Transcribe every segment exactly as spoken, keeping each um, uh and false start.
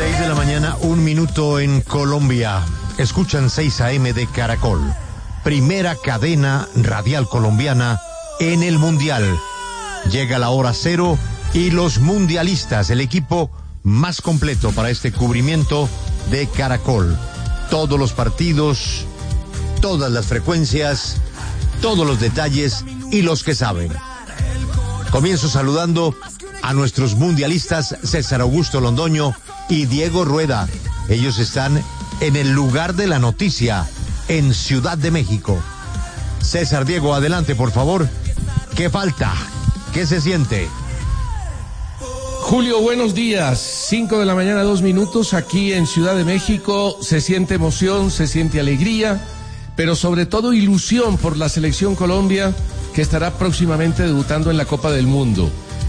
seis de la mañana, un minuto en Colombia. Escuchan seis A M de Caracol, primera cadena radial colombiana en el Mundial. Llega la hora cero y los mundialistas, el equipo más completo para este cubrimiento de Caracol. Todos los partidos, todas las frecuencias, todos los detalles y los que saben. Comienzo saludando a nuestros mundialistas César Augusto Londoño y Diego Rueda. Ellos están en el lugar de la noticia, en Ciudad de México. César, Diego, adelante, por favor. ¿Qué falta? ¿Qué se siente? Julio, buenos días. Cinco de la mañana, dos minutos, aquí en Ciudad de México. Se siente emoción, se siente alegría, pero sobre todo ilusión por la selección Colombia, que estará próximamente debutando en la Copa del Mundo.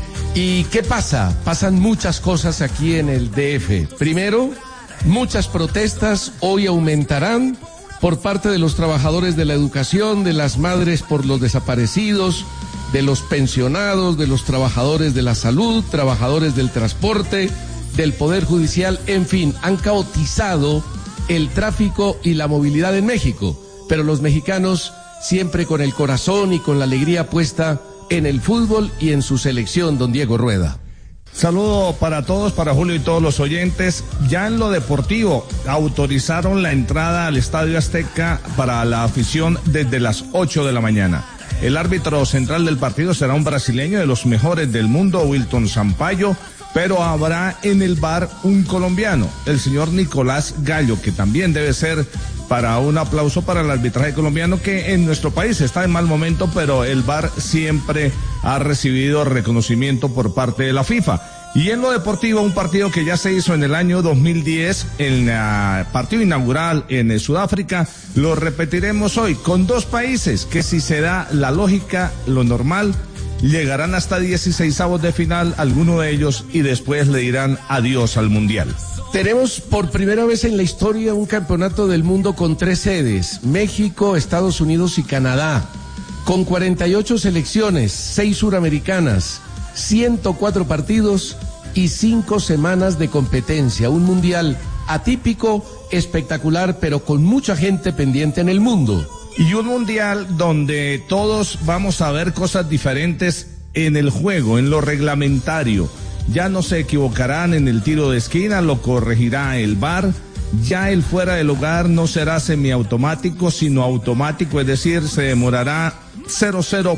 ¿Y qué pasa? Pasan muchas cosas aquí en el D F. Primero, muchas protestas hoy aumentarán por parte de los trabajadores de la educación, de las madres por los desaparecidos, de los pensionados, de los trabajadores de la salud, trabajadores del transporte, del Poder Judicial, en fin, han caotizado el tráfico y la movilidad en México, pero los mexicanos siempre con el corazón y con la alegría puesta en el fútbol y en su selección, don Diego Rueda. Saludo para todos, para Julio y todos los oyentes. Ya en lo deportivo, autorizaron la entrada al Estadio Azteca para la afición desde las ocho de la mañana. El árbitro central del partido será un brasileño de los mejores del mundo, Wilton Sampaio, pero habrá en el V A R un colombiano, el señor Nicolás Gallo, que también debe ser para un aplauso para el arbitraje colombiano, que en nuestro país está en mal momento, pero el V A R siempre ha recibido reconocimiento por parte de la FIFA. Y en lo deportivo, un partido que ya se hizo en el año dos mil diez, el uh, partido inaugural en uh, Sudáfrica, lo repetiremos hoy con dos países que, si se da la lógica, lo normal, llegarán hasta dieciseisavos de final, alguno de ellos, y después le dirán adiós al Mundial. Tenemos por primera vez en la historia un campeonato del mundo con tres sedes: México, Estados Unidos y Canadá, con cuarenta y ocho selecciones, seis suramericanas, ciento cuatro partidos y cinco semanas de competencia. Un mundial atípico, espectacular, pero con mucha gente pendiente en el mundo. Y un mundial donde todos vamos a ver cosas diferentes en el juego, en lo reglamentario. Ya no se equivocarán en el tiro de esquina, lo corregirá el V A R. Ya el fuera de lugar no será semiautomático, sino automático, es decir, se demorará cero cero